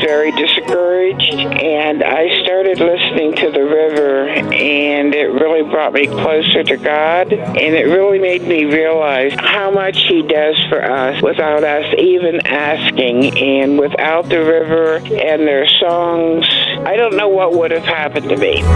very discouraged, and I started listening to the river, and it really brought me closer to God, and it really made me realize how much He does for us without us even asking. And without the river and their songs, I don't know what would have happened to me.